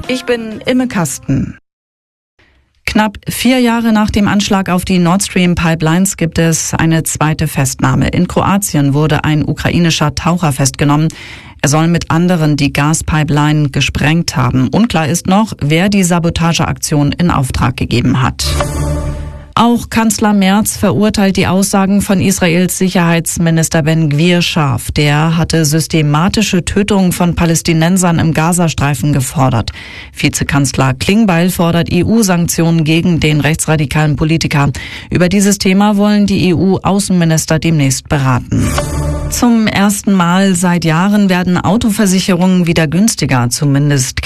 Ich bin Imme Kasten. Knapp 4 Jahre nach dem Anschlag auf die Nord Stream Pipelines gibt es eine zweite Festnahme. In Kroatien wurde ein ukrainischer Taucher festgenommen. Er soll mit anderen die Gaspipeline gesprengt haben. Unklar ist noch, wer die Sabotageaktion in Auftrag gegeben hat. Auch Kanzler Merz verurteilt die Aussagen von Israels Sicherheitsminister Ben-Gvir scharf. Der hatte systematische Tötungen von Palästinensern im Gazastreifen gefordert. Vizekanzler Klingbeil fordert EU-Sanktionen gegen den rechtsradikalen Politiker. Über dieses Thema wollen die EU-Außenminister demnächst beraten. Zum ersten Mal seit Jahren werden Autoversicherungen wieder günstiger. Zumindest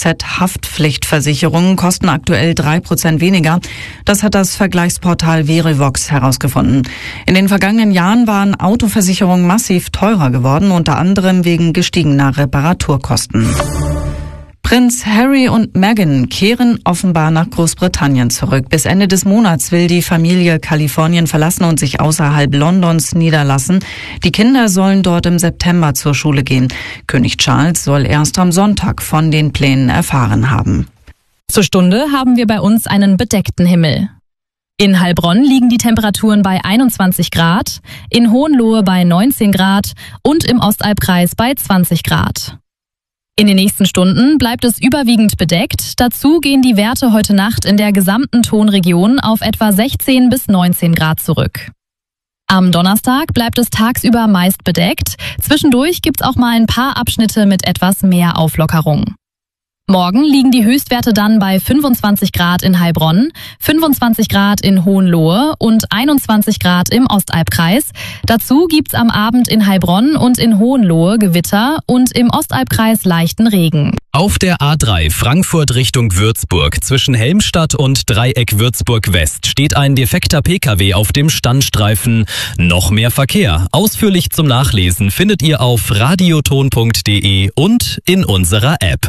Kfz-Haftpflichtversicherungen kosten aktuell 3% weniger. Das hat das Vergleichsportal Verivox herausgefunden. In den vergangenen Jahren waren Autoversicherungen massiv teurer geworden, unter anderem wegen gestiegener Reparaturkosten. Prinz Harry und Meghan kehren offenbar nach Großbritannien zurück. Bis Ende des Monats will die Familie Kalifornien verlassen und sich außerhalb Londons niederlassen. Die Kinder sollen dort im September zur Schule gehen. König Charles soll erst am Sonntag von den Plänen erfahren haben. Zur Stunde haben wir bei uns einen bedeckten Himmel. In Heilbronn liegen die Temperaturen bei 21 Grad, in Hohenlohe bei 19 Grad und im Ostalbkreis bei 20 Grad. In den nächsten Stunden bleibt es überwiegend bedeckt. Dazu gehen die Werte heute Nacht in der gesamten Tonregion auf etwa 16 bis 19 Grad zurück. Am Donnerstag bleibt es tagsüber meist bedeckt. Zwischendurch gibt's auch mal ein paar Abschnitte mit etwas mehr Auflockerung. Morgen liegen die Höchstwerte dann bei 25 Grad in Heilbronn, 25 Grad in Hohenlohe und 21 Grad im Ostalbkreis. Dazu gibt's am Abend in Heilbronn und in Hohenlohe Gewitter und im Ostalbkreis leichten Regen. Auf der A3 Frankfurt Richtung Würzburg zwischen Helmstadt und Dreieck Würzburg West steht ein defekter Pkw auf dem Standstreifen. Noch mehr Verkehr. Ausführlich zum Nachlesen findet ihr auf radioton.de und in unserer App.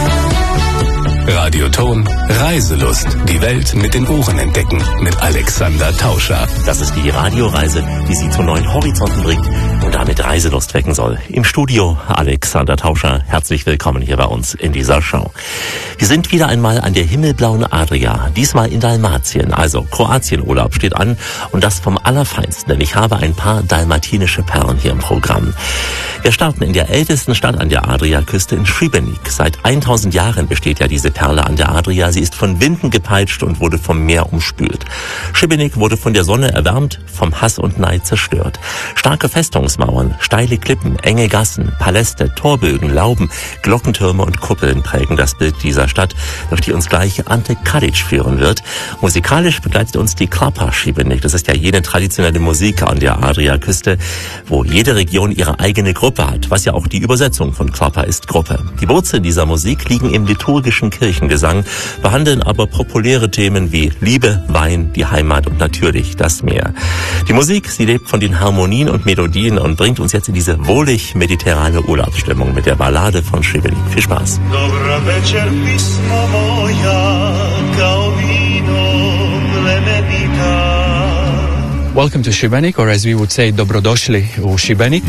Radioton Reiselust. Die Welt mit den Ohren entdecken mit Alexander Tauscher. Das ist die Radioreise, die Sie zu neuen Horizonten bringt und damit Reiselust wecken soll. Im Studio Alexander Tauscher. Herzlich willkommen hier bei uns in dieser Show. Wir sind wieder einmal an der himmelblauen Adria. Diesmal in Dalmatien, also Kroatien-Urlaub steht an und das vom Allerfeinsten, denn ich habe ein paar dalmatinische Perlen hier im Programm. Wir starten in der ältesten Stadt an der Adriaküste in Šibenik. Seit 1000 Jahren besteht ja diese Perle an der Adria. Sie ist von Winden gepeitscht und wurde vom Meer umspült. Šibenik wurde von der Sonne erwärmt, vom Hass und Neid zerstört. Starke Festungsmauern, steile Klippen, enge Gassen, Paläste, Torbögen, Lauben, Glockentürme und Kuppeln prägen das Bild dieser Stadt, durch die uns gleich Ante Kadic führen wird. Musikalisch begleitet uns die Klapa Šibenik. Das ist ja jene traditionelle Musik an der Adriaküste, wo jede Region ihre eigene Gruppe hat, was ja auch die Übersetzung von Klapa ist, Gruppe. Die Wurzeln dieser Musik liegen im liturgischen Kirchengesang, behandeln aber populäre Themen wie Liebe, Wein, die Heimat und natürlich das Meer. Die Musik, sie lebt von den Harmonien und Melodien und bringt uns jetzt in diese wohlig mediterrane Urlaubsstimmung mit der Ballade von Šibenik. Viel Spaß. Welcome to Šibenik, or as we would say, dobrodošli u Šibenik.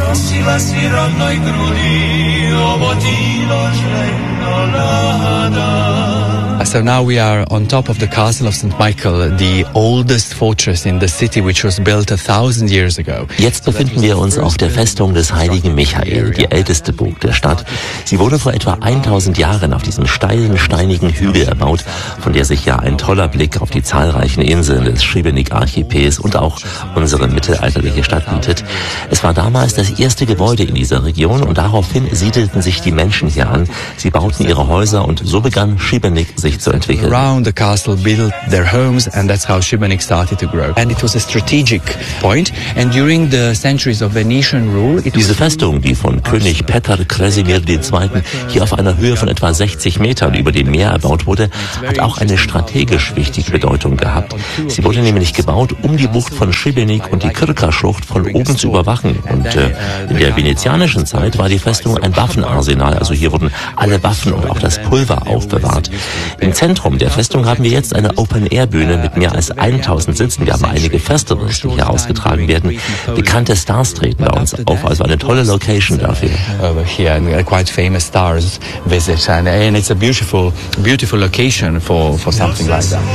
So now we are on top of the castle of St. Michael, the oldest fortress in the city, which was built 1000 years ago. Jetzt befinden wir uns auf der Festung des heiligen Michael, die älteste Burg der Stadt. Sie wurde vor etwa 1000 Jahren auf diesem steilen, steinigen Hügel erbaut, von der sich ja ein toller Blick auf die zahlreichen Inseln des Šibenik-Archipels und auch unsere mittelalterliche Stadt bietet. Es war damals das erste Gebäude in dieser Region und daraufhin siedelten sich die Menschen hier an. Sie bauten ihre Häuser und so begann Šibenik sich zu entwickeln. Around the castle built their homes and that's how Šibenik started to grow. And it was a strategic point and during the centuries of Venetian rule Diese Festung, die von König Petar Krasimir II. Hier auf einer Höhe von etwa 60 Metern über dem Meer erbaut wurde, hat auch eine strategisch wichtige Bedeutung gehabt. Sie wurde nämlich gebaut, um die Bucht von Šibenik und die Krka-Schlucht von oben zu überwachen. Und in der venezianischen Zeit war die Festung ein Waffenarsenal, also hier wurden alle Waffen und auch das Pulver aufbewahrt. Im Zentrum der Festung haben wir jetzt eine Open-Air-Bühne mit mehr als 1000 Sitzen. Wir haben einige Festivals, die hier ausgetragen werden. Bekannte Stars treten bei uns auf, also eine tolle Location dafür. Over here, and quite famous stars visit, and it's a beautiful location for something like that.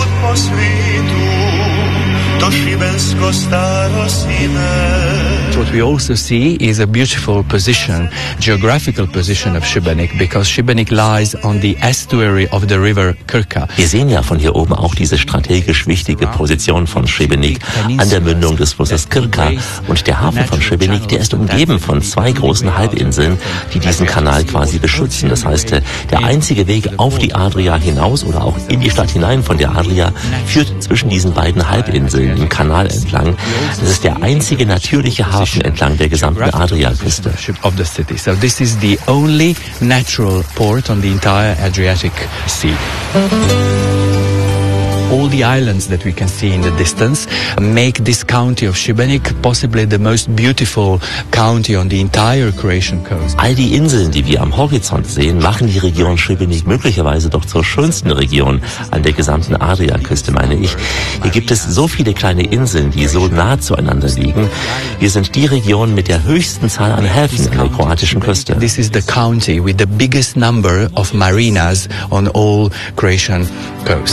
What we also see is a beautiful position, geographical position of Šibenik, because Šibenik lies on the estuary of the river Krka. Wir sehen ja von hier oben auch diese strategisch wichtige Position von Šibenik an der Mündung des Flusses Krka. Und der Hafen von Šibenik, der ist umgeben von 2 großen Halbinseln, die diesen Kanal quasi beschützen. Das heißt, der einzige Weg auf die Adria hinaus oder auch in die Stadt hinein von der Adria führt zwischen diesen beiden Halbinseln im Kanal entlang. Das ist der einzige natürliche Hafen entlang der gesamten Adriaküste. So this is the only natural port on the entire Adriatic Sea. All the islands that we can see in the distance make this county of Šibenik possibly the most beautiful county on the entire Croatian coast. All die Inseln, die wir am Horizont sehen, machen die Region Šibenik möglicherweise doch zur schönsten Region an der gesamten Adriaküste, meine ich. Hier gibt es so viele kleine Inseln, die so nah zueinander liegen. Wir sind die Region mit der höchsten Zahl an Häfen an der kroatischen Küste. This is the county with the biggest number of marinas on all Croatian coast.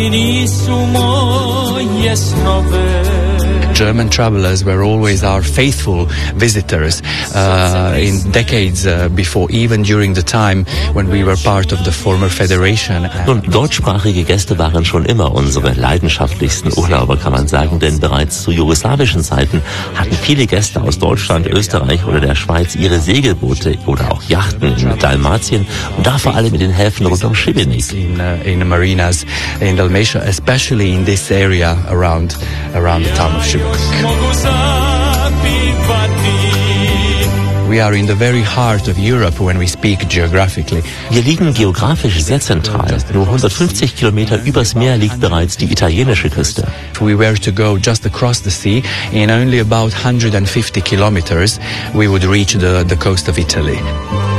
German travelers were always our faithful visitors in decades before, even during the time when we were part of the former federation. Nun, deutschsprachige Gäste waren schon immer unsere leidenschaftlichsten Urlauber, kann man sagen, denn bereits zu jugoslawischen Zeiten hatten viele Gäste aus Deutschland, Österreich oder der Schweiz ihre Segelboote oder auch Yachten in Dalmatien und da vor allem in den Häfen rund um Šibenik. In marinas in Dalmatia, especially in this area around the town of Šibenik. We are in the very heart of Europe when we speak geographically. Wir liegen geografisch sehr zentral. Nur 150 Kilometer übers Meer liegt bereits die italienische Küste. If we were to go just across the sea, in only about 150 kilometers, we would reach the coast of Italy.